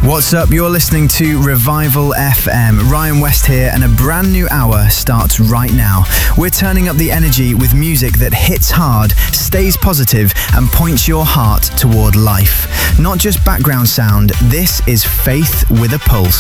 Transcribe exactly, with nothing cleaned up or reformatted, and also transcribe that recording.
What's up? You're listening to Revival F M. Ryan West here, and a brand new hour starts right now. We're turning up the energy with music that hits hard, stays positive, and points your heart toward life. Not just background sound, this is faith with a pulse.